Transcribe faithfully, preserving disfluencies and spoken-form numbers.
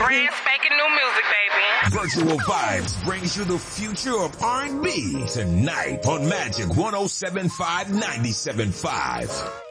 Brand spanking new music, baby. Virtual Vibes brings you the future of R and B tonight on Magic one oh seven point five, ninety-seven point five.